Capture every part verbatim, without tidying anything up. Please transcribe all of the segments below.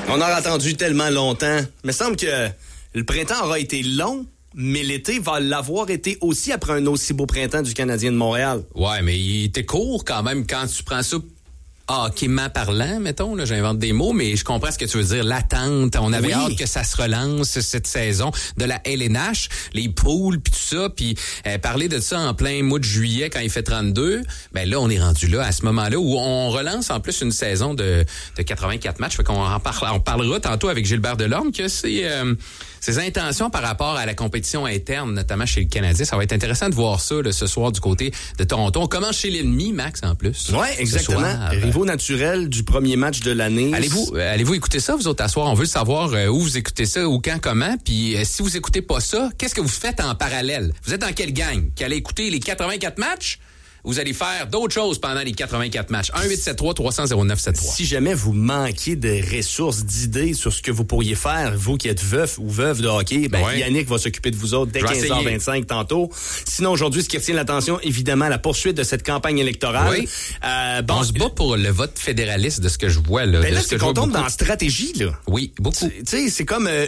On a attendu tellement longtemps. Il me semble que le printemps aura été long, mais l'été va l'avoir été aussi après un aussi beau printemps du Canadien de Montréal. Ouais, mais il était court quand même quand tu prends ça hockeyment parlant, mettons, là, j'invente des mots, mais je comprends ce que tu veux dire. L'attente, on avait oui. hâte que ça se relance cette saison de la L N H, les poules, puis tout ça, puis euh, parler de ça en plein mois de juillet quand il fait trente-deux, ben là, on est rendu là, à ce moment-là, où on relance en plus une saison de, de quatre-vingt-quatre matchs, fait qu'on en parle, on parlera tantôt avec Gilbert Delorme que c'est... Euh, ses intentions par rapport à la compétition interne, notamment chez le Canadien. Ça va être intéressant de voir ça là, ce soir du côté de Toronto. On commence chez l'ennemi, Max, en plus. Oui, exactement. Rivaux naturel du premier match de l'année. Allez-vous euh, allez-vous écouter ça, vous autres, à soir? On veut savoir euh, où vous écoutez ça, où, quand, comment. Puis euh, si vous écoutez pas ça, qu'est-ce que vous faites en parallèle? Vous êtes dans quelle gang? Qui allez écouter les quatre-vingt-quatre matchs? Vous allez faire d'autres choses pendant les quatre-vingt-quatre matchs. un huit sept trois trois zéro zéro neuf sept trois. Si jamais vous manquez de ressources, d'idées sur ce que vous pourriez faire, vous qui êtes veuf ou veuve de hockey, ben ouais. Yannick va s'occuper de vous autres dès quinze heures vingt-cinq tantôt. Sinon, aujourd'hui, ce qui retient l'attention, évidemment, la poursuite de cette campagne électorale. Oui. Euh, bon, on se bat pour le vote fédéraliste de ce que je vois. Là, ben là, de ce c'est que qu'on tombe dans la stratégie, là. Oui, beaucoup. Tu sais, c'est comme... Euh,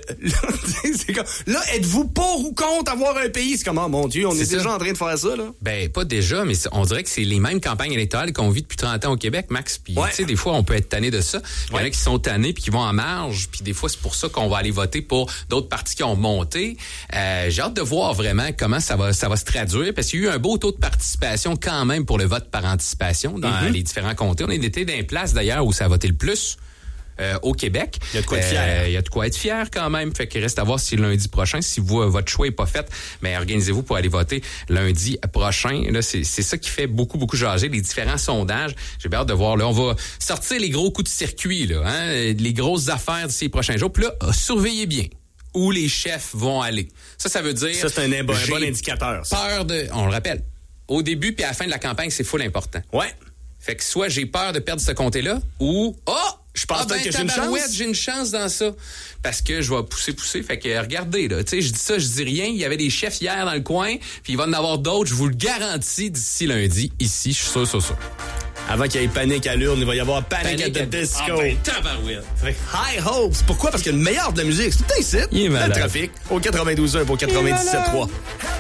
c'est comme... Là, êtes-vous pour ou contre avoir un pays? C'est comme, oh mon Dieu, on c'est est ça. déjà en train de faire ça, là. Ben, pas déjà, mais on dirait que c'est les mêmes campagne électorale qu'on vit depuis trente ans au Québec, Max. Puis, ouais. tu sais, des fois, on peut être tanné de ça. Il y en a qui sont tannés puis qui vont en marge. Puis, des fois, c'est pour ça qu'on va aller voter pour d'autres partis qui ont monté. Euh, j'ai hâte de voir vraiment comment ça va, ça va se traduire parce qu'il y a eu un beau taux de participation quand même pour le vote par anticipation dans mm-hmm. les différents comtés. On était dans les places, d'ailleurs, où ça a voté le plus. Euh, au Québec. Il y a de quoi être fier. Euh, il y a de quoi être fier quand même. Fait qu'il reste à voir si lundi prochain, si vous, euh, votre choix est pas fait, mais organisez-vous pour aller voter lundi prochain. Là, c'est, c'est ça qui fait beaucoup, beaucoup jaser, les différents sondages. J'ai bien hâte de voir. Là, on va sortir les gros coups de circuit, là, hein, les grosses affaires d'ici les prochains jours. Puis là, surveillez bien où les chefs vont aller. Ça, ça veut dire... Ça, c'est un, un bon indicateur. Ça. Peur de... On le rappelle. Au début puis à la fin de la campagne, c'est full important. Ouais. Fait que soit j'ai peur de perdre ce comté-là, ou... Oh! Je pense ah ben, que j'ai une chance. J'ai une chance dans ça. Parce que je vais pousser, pousser. Fait que regardez, là. Tu sais, je dis ça, je dis rien. Il y avait des chefs hier dans le coin. Puis il va en avoir d'autres. Je vous le garantis d'ici lundi. Ici, je suis sûr, sûr, sûr. Avant qu'il y ait panique à l'urne, il va y avoir panique, panique at the disco. Ah ben, tabarouette. High Hopes. Pourquoi? Parce que le meilleur de la musique, c'est tout un site. Il est malade. Le trafic. Au quatre-vingt-douze un pour quatre-vingt-dix-sept trois.